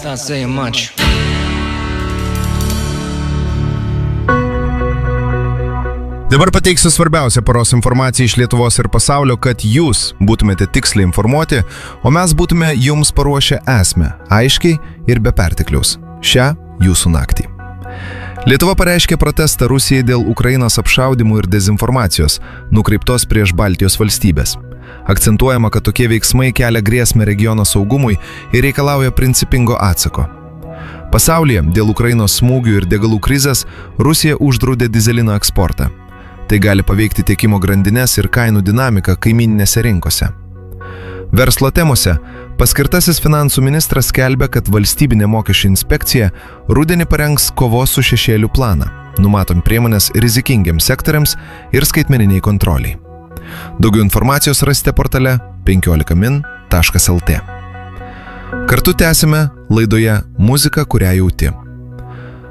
not saying much. Dabar pateiksiu svarbiausią paros informaciją iš Lietuvos ir pasaulio, kad jūs būtumėte tiksliai informuoti, o mes būtume jums paruošę esmę, aiškiai ir be pertekliaus. Šią jūsų naktį. Lietuva pareiškė protestą Rusijai dėl Ukrainos apšaudimų ir dezinformacijos, nukreiptos prieš Baltijos valstybės. Akcentuojama, kad tokie veiksmai kelia grėsmę regiono saugumui ir reikalauja principingo atsako. Pasaulyje dėl Ukrainos smūgių ir degalų krizės Rusija uždraudė dyzelino eksportą. Tai gali paveikti tiekimo grandines ir kainų dinamiką kaimyninėse rinkose. Verslo temose paskirtasis finansų ministras skelbia, kad valstybinė mokesčių inspekcija rudenį parengs kovos su šešėliu planą, numatant priemonės rizikingiams sektoriams ir skaitmeniniai kontroliai. Daugiau informacijos rasite portale 15min.lt. Kartu tęsime laidoje Muzika, kurią jauti.